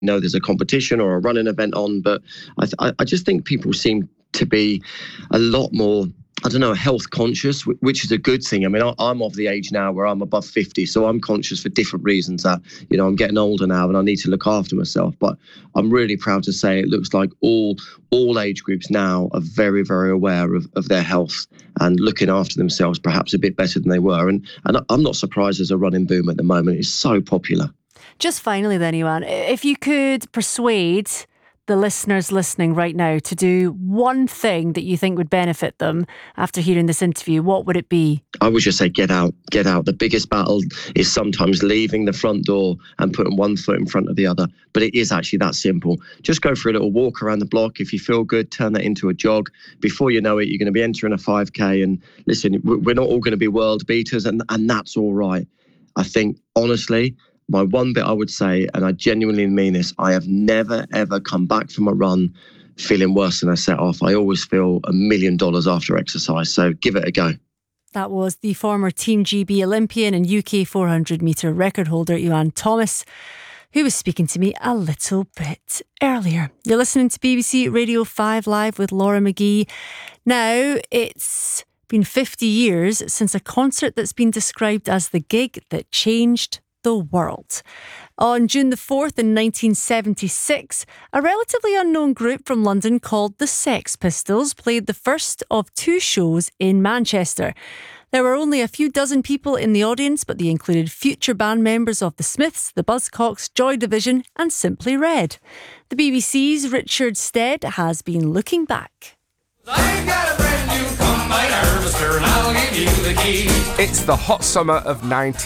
know there's a competition or a running event on, but I just think people seem to be a lot more, I don't know, health conscious, which is a good thing. I mean, I'm of the age now where I'm above 50, so I'm conscious for different reasons that, you know, I'm getting older now and I need to look after myself. But I'm really proud to say it looks like all age groups now are very, very aware of their health and looking after themselves perhaps a bit better than they were. And I'm not surprised there's a running boom at the moment. It's so popular. Just finally then, Iwan, if you could persuade the listeners listening right now to do one thing that you think would benefit them after hearing this interview, what would it be? I would just say get out. The biggest battle is sometimes leaving the front door and putting one foot in front of the other, but it is actually that simple. Just go for a little walk around the block. If you feel good, turn that into a jog. Before you know it, you're going to be entering a 5k, and listen, we're not all going to be world beaters, and that's all right. I think, honestly, my one bit I would say, and I genuinely mean this, I have never, ever come back from a run feeling worse than I set off. I always feel $1 million after exercise, so give it a go. That was the former Team GB Olympian and UK 400 metre record holder, Iwan Thomas, who was speaking to me a little bit earlier. You're listening to BBC Radio 5 Live with Laura McGee. Now, it's been 50 years since a concert that's been described as the gig that changed the world. On June the 4th in 1976, a relatively unknown group from London called the Sex Pistols played the first of two shows in Manchester. There were only a few dozen people in the audience, but they included future band members of the Smiths, the Buzzcocks, Joy Division and Simply Red. The BBC's Richard Stead has been looking back. I ain't got a brand new combine harvester and I'll give you the key. It's the hot summer of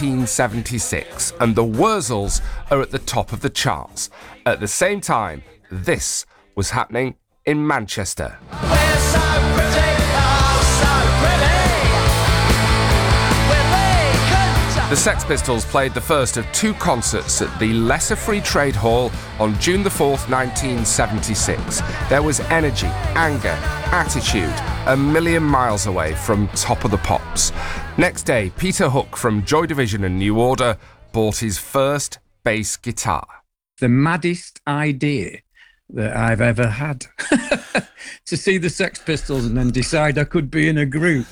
1976 and the Wurzels are at the top of the charts. At the same time, this was happening in Manchester. We're so pretty, oh, so pretty. The Sex Pistols played the first of two concerts at the Lesser Free Trade Hall on June the 4th, 1976. There was energy, anger, attitude, a million miles away from Top of the Pops. Next day, Peter Hook from Joy Division and New Order bought his first bass guitar. The maddest idea that I've ever had. To see the Sex Pistols and then decide I could be in a group.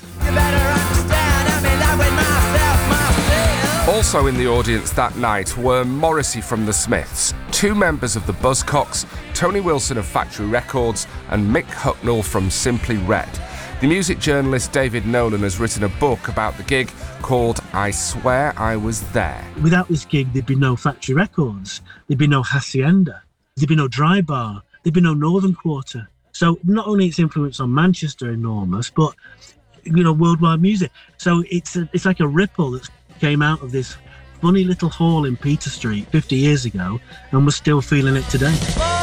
Also in the audience that night were Morrissey from the Smiths, two members of the Buzzcocks, Tony Wilson of Factory Records and Mick Hucknall from Simply Red. The music journalist David Nolan has written a book about the gig called I Swear I Was There. Without this gig, there'd be no Factory Records, there'd be no Hacienda, there'd be no Dry Bar, there'd be no Northern Quarter. So not only its influence on Manchester enormous, but, you know, worldwide music. So it's like a ripple that came out of this funny little hall in Peter Street 50 years ago, and we're still feeling it today.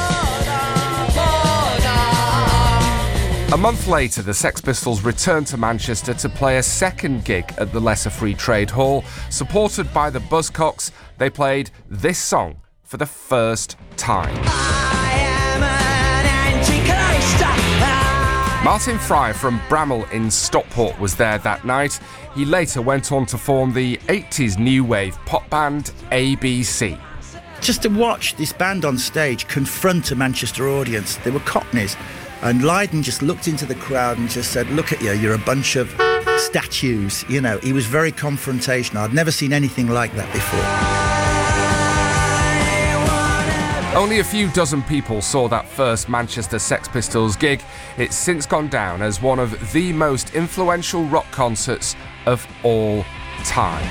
A month later, the Sex Pistols returned to Manchester to play a second gig at the Lesser Free Trade Hall. Supported by the Buzzcocks, they played this song for the first time. Martin Fry from Bramall in Stockport was there that night. He later went on to form the 80s new wave pop band ABC. Just to watch this band on stage confront a Manchester audience, they were Cockneys, and Lydon just looked into the crowd and just said, "Look at you, you're a bunch of statues." You know, he was very confrontational. I'd never seen anything like that before. Only a few dozen people saw that first Manchester Sex Pistols gig. It's since gone down as one of the most influential rock concerts of all time.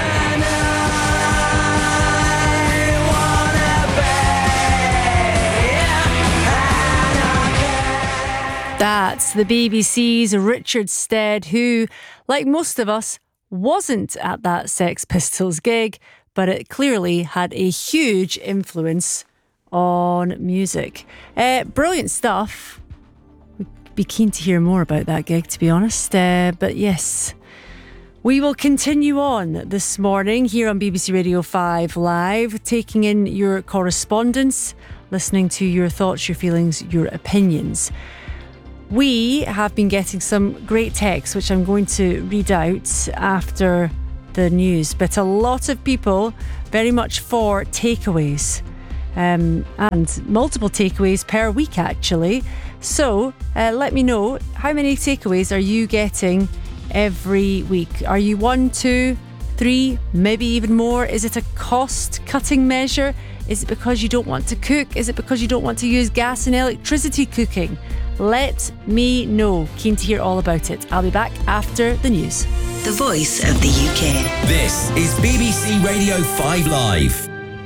That's the BBC's Richard Stead, who, like most of us, wasn't at that Sex Pistols gig, but it clearly had a huge influence on music. Brilliant stuff. We'd be keen to hear more about that gig, to be honest. But yes, we will continue on this morning here on BBC Radio 5 Live, taking in your correspondence, listening to your thoughts, your feelings, your opinions. We have been getting some great texts, which I'm going to read out after the news, but a lot of people very much for takeaways. and multiple takeaways per week, actually. So let me know, how many takeaways are you getting every week? Are you 1, 2, 3, maybe even more? Is it a cost-cutting measure? Is it because you don't want to cook? Is it because you don't want to use gas and electricity cooking? Let me know. Keen to hear all about it. I'll be back after the news. The voice of the UK. This is BBC Radio 5 Live.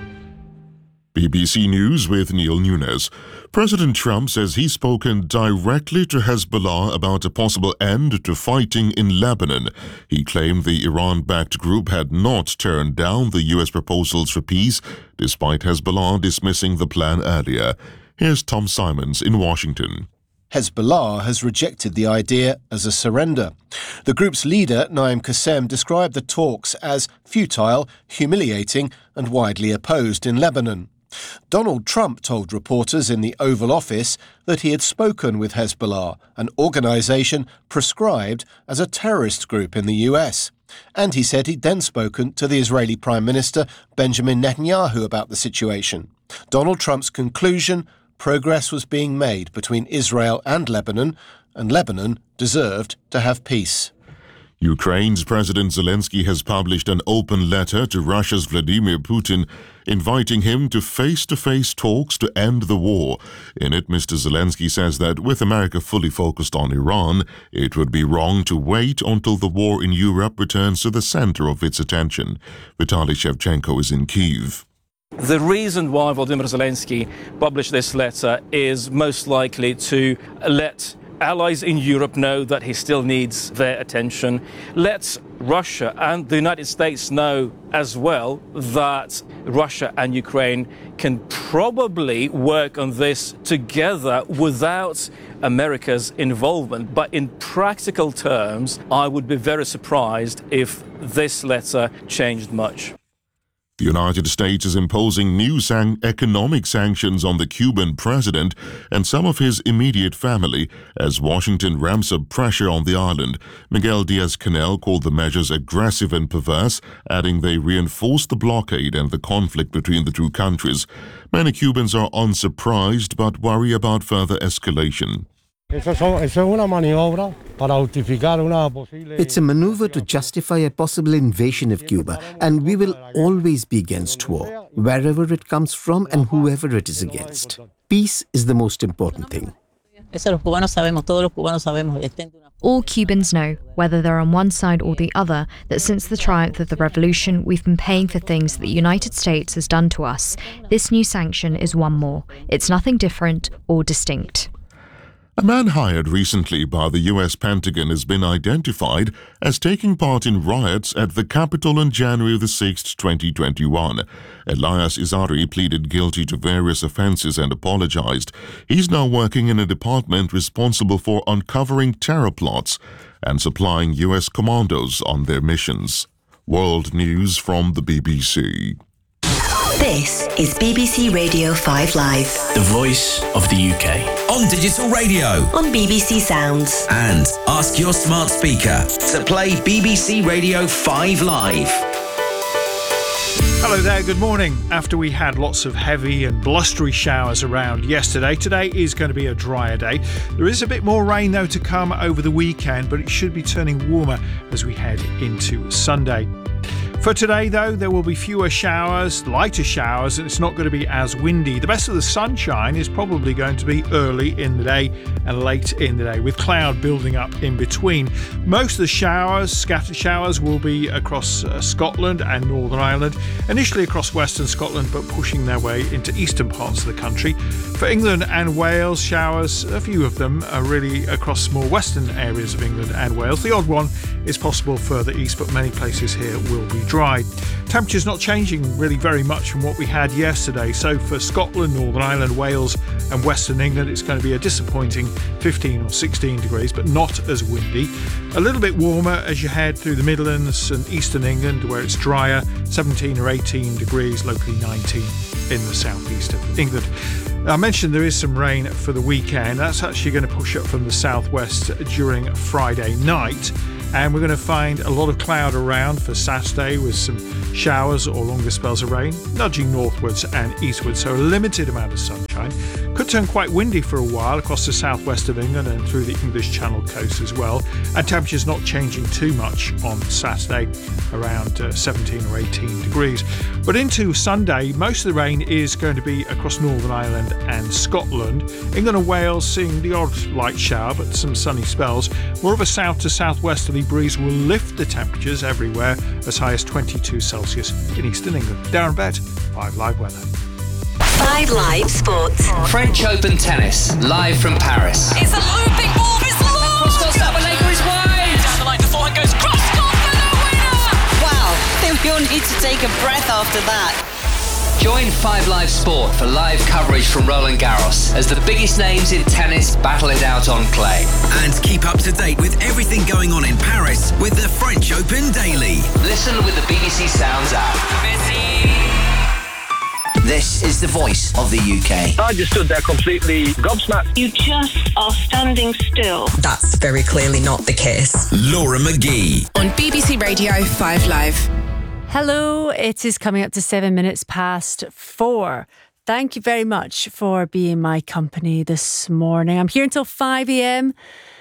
BBC News with Neil Nunes. President Trump says he's spoken directly to Hezbollah about a possible end to fighting in Lebanon. He claimed the Iran-backed group had not turned down the U.S. proposals for peace, despite Hezbollah dismissing the plan earlier. Here's Tom Simons in Washington. Hezbollah has rejected the idea as a surrender. The group's leader, Naim Qassem, described the talks as futile, humiliating and widely opposed in Lebanon. Donald Trump told reporters in the Oval Office that he had spoken with Hezbollah, an organisation proscribed as a terrorist group in the US. And he said he'd then spoken to the Israeli Prime Minister Benjamin Netanyahu about the situation. Donald Trump's conclusion: progress was being made between Israel and Lebanon deserved to have peace. Ukraine's President Zelensky has published an open letter to Russia's Vladimir Putin, inviting him to face-to-face talks to end the war. In it, Mr. Zelensky says that with America fully focused on Iran, it would be wrong to wait until the war in Europe returns to the center of its attention. Vitaly Shevchenko is in Kyiv. The reason why Volodymyr Zelensky published this letter is most likely to let allies in Europe know that he still needs their attention. Let Russia and the United States know as well that Russia and Ukraine can probably work on this together without America's involvement. But in practical terms, I would be very surprised if this letter changed much. The United States is imposing new economic sanctions on the Cuban president and some of his immediate family as Washington ramps up pressure on the island. Miguel Diaz-Canel called the measures aggressive and perverse, adding they reinforce the blockade and the conflict between the two countries. Many Cubans are unsurprised but worry about further escalation. It's a maneuver to justify a possible invasion of Cuba, and we will always be against war, wherever it comes from and whoever it is against. Peace is the most important thing. All Cubans know, whether they're on one side or the other, that since the triumph of the revolution, we've been paying for things that the United States has done to us. This new sanction is one more. It's nothing different or distinct. A man hired recently by the U.S. Pentagon has been identified as taking part in riots at the Capitol on January 6, 2021. Elias Izari pleaded guilty to various offenses and apologized. He's now working in a department responsible for uncovering terror plots and supplying U.S. commandos on their missions. World News from the BBC. This is BBC Radio 5 Live. The voice of the UK. On digital radio. On BBC Sounds. And ask your smart speaker to play BBC Radio 5 Live. Hello there, good morning. After we had lots of heavy and blustery showers around yesterday, today is going to be a drier day. There is a bit more rain though to come over the weekend, but it should be turning warmer as we head into Sunday. For today, though, there will be fewer showers, lighter showers, and it's not going to be as windy. The best of the sunshine is probably going to be early in the day and late in the day, with cloud building up in between. Most of the showers, scattered showers, will be across Scotland and Northern Ireland, initially across Western Scotland, but pushing their way into eastern parts of the country. For England and Wales, showers, a few of them are really across more western areas of England and Wales. The odd one is possible further east, but many places here will be dry. Temperatures not changing really very much from what we had yesterday. So for Scotland, Northern Ireland, Wales and Western England, it's going to be a disappointing 15 or 16 degrees, but not as windy. A little bit warmer as you head through the Midlands and Eastern England, where it's drier, 17 or 18 degrees, locally 19 in the southeast of England. I mentioned there is some rain for the weekend. That's actually going to push up from the southwest during Friday night. and we're going to find a lot of cloud around for Saturday with some showers or longer spells of rain, nudging northwards and eastwards, so a limited amount of sunshine. Could turn quite windy for a while across the southwest of England and through the English Channel coast as well, and temperatures not changing too much on Saturday, around 17 or 18 degrees. But into Sunday, most of the rain is going to be across Northern Ireland and Scotland. England and Wales seeing the odd light shower, but some sunny spells. More of a south to southwesterly breeze will lift the temperatures everywhere, as high as 22 Celsius in eastern England. Darren Bett, 5 Live Weather. 5 Live Sports. French Open tennis, live from Paris. It's a looping ball, it's long! Cross-court Sabalenka is wide! Down the line, the forehand goes cross-court for the winner! Wow, I think we all need to take a breath after that. Join 5 Live Sport for live coverage from Roland Garros as the biggest names in tennis battle it out on clay. And keep up to date with everything going on in Paris with the French Open Daily. Listen with the BBC Sounds app. This is the voice of the UK. I just stood there completely gobsmacked. You just are standing still. That's very clearly not the case. Laura McGee. On BBC Radio 5 Live. Hello, it is coming up to 7 minutes past 4. Thank you very much for being my company this morning. I'm here until 5 a.m.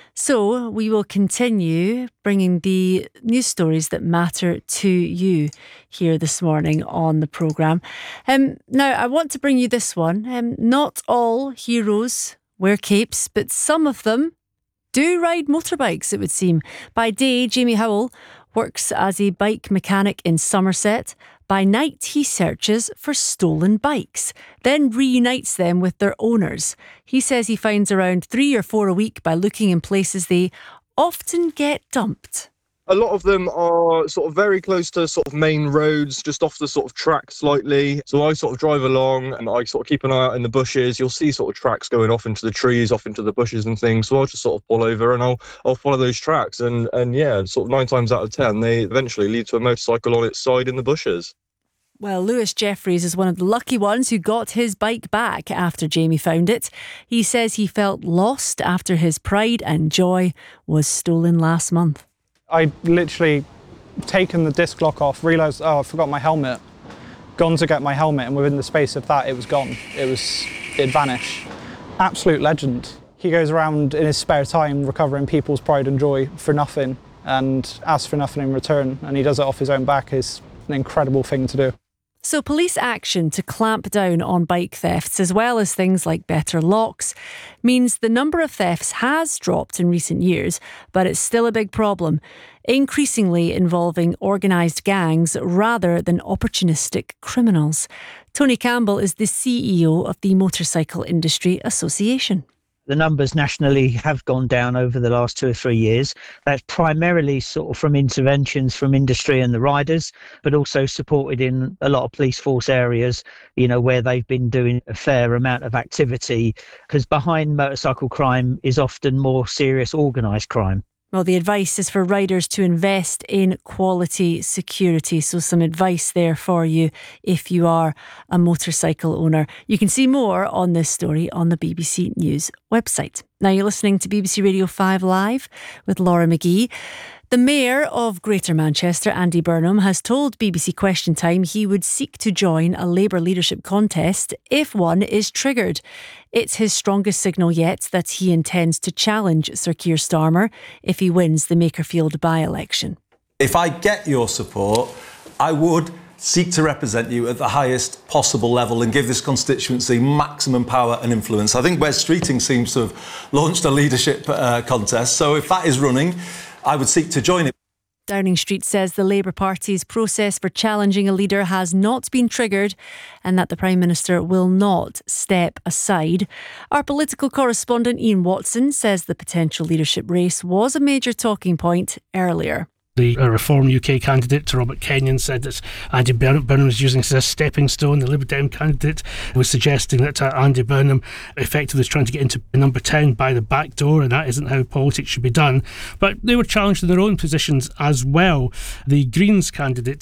So we will continue bringing the news stories that matter to you here this morning on the programme. Now, I want to bring you this one. Not all heroes wear capes, but some of them do ride motorbikes, it would seem. By day, Jamie Howell works as a bike mechanic in Somerset. By night, he searches for stolen bikes, then reunites them with their owners. He says he finds around 3 or 4 a week by looking in places they often get dumped. A lot of them are sort of very close to sort of main roads, just off the sort of track slightly. So I sort of drive along and I sort of keep an eye out in the bushes. You'll see sort of tracks going off into the trees, off into the bushes and things. So I'll just sort of pull over and I'll follow those tracks. And yeah, sort of 9 times out of 10, they eventually lead to a motorcycle on its side in the bushes. Well, Lewis Jeffries is one of the lucky ones who got his bike back after Jamie found it. He says he felt lost after his pride and joy was stolen last month. I'd literally taken the disc lock off, realised, I forgot my helmet. Gone to get my helmet, and within the space of that, it was gone. It'd vanished. Absolute legend. He goes around in his spare time recovering people's pride and joy for nothing and asks for nothing in return, and he does it off his own back. Is an incredible thing to do. So police action to clamp down on bike thefts, as well as things like better locks, means the number of thefts has dropped in recent years, but it's still a big problem, increasingly involving organised gangs rather than opportunistic criminals. Tony Campbell is the CEO of the Motorcycle Industry Association. The numbers nationally have gone down over the last 2 or 3 years. That's primarily sort of from interventions from industry and the riders, but also supported in a lot of police force areas, where they've been doing a fair amount of activity, because behind motorcycle crime is often more serious organised crime. Well, the advice is for riders to invest in quality security. So some advice there for you if you are a motorcycle owner. You can see more on this story on the BBC News website. Now you're listening to BBC Radio 5 Live with Laura McGee. The Mayor of Greater Manchester, Andy Burnham, has told BBC Question Time he would seek to join a Labour leadership contest if one is triggered. It's his strongest signal yet that he intends to challenge Sir Keir Starmer if he wins the Makerfield by-election. If I get your support, I would seek to represent you at the highest possible level and give this constituency maximum power and influence. I think Wes Streeting seems to have launched a leadership contest, so if that is running, I would seek to join it. Downing Street says the Labour Party's process for challenging a leader has not been triggered and that the Prime Minister will not step aside. Our political correspondent Ian Watson says the potential leadership race was a major talking point earlier. The Reform UK candidate, Robert Kenyon, said that Andy Burnham was using this as a stepping stone. The Labour Dem candidate was suggesting that Andy Burnham effectively was trying to get into number 10 by the back door, and that isn't how politics should be done. But they were challenged in their own positions as well. The Greens candidate,